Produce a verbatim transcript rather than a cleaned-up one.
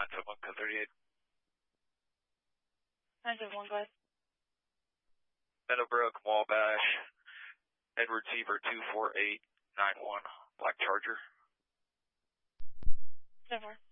nine seven one, code thirty-eight. nine seven one, go ahead. Meadowbrook, Wabash, Edward Seaver two four eight nine one, Black Charger. ten four.